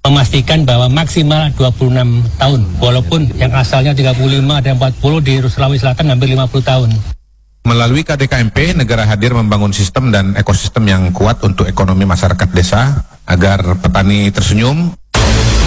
memastikan bahwa maksimal 26 tahun. Walaupun yang asalnya 35 dan 40 di Sulawesi Selatan hampir 50 tahun. Melalui KDKMP, negara hadir membangun sistem dan ekosistem yang kuat untuk ekonomi masyarakat desa agar petani tersenyum,